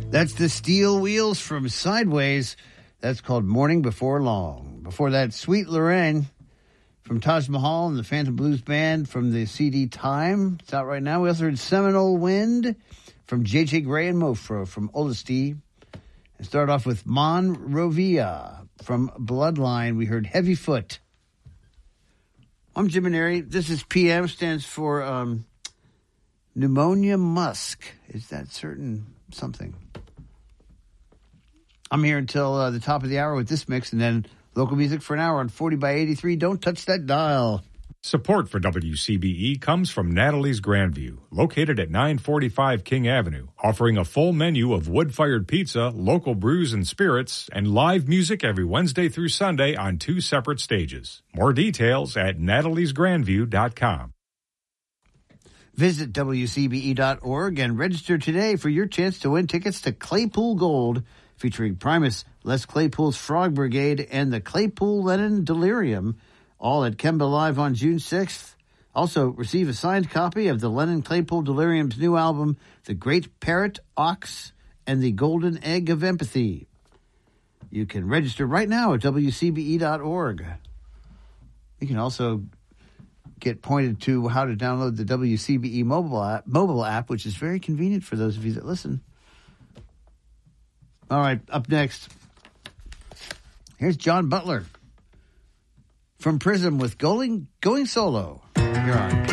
That's the Steel Wheels from Sideways. That's called Morning Before Long. Before that, Sweet Lorraine from Taj Mahal and the Phantom Blues Band from the CD Time. It's out right now. We also heard Seminole Wind from J.J. Gray and Mofro from Oldesty. And started off with Monrovia from Bloodline. We heard Heavy Foot. I'm Jim Maneri. This is PM, stands for Pneumonia Musk. Is that certain something? I'm here until the top of the hour with this mix, and then local music for an hour on 40 by 83. Don't touch that dial. Support for WCBE comes from Natalie's Grandview, located at 945 King Avenue, offering a full menu of wood-fired pizza, local brews and spirits, and live music every Wednesday through Sunday on 2 separate stages. More details at nataliesgrandview.com. Visit WCBE.org and register today for your chance to win tickets to Claypool Gold, featuring Primus, Les Claypool's Frog Brigade, and the Claypool Lennon Delirium, all at Kemba Live on June 6th. Also, receive a signed copy of the Lennon Claypool Delirium's new album, The Great Parrot, Ox, and the Golden Egg of Empathy. You can register right now at WCBE.org. You can also get pointed to how to download the WCBE mobile app, which is very convenient for those of you that listen. All right, up next, here's John Butler from Prism with Going Solo. You're on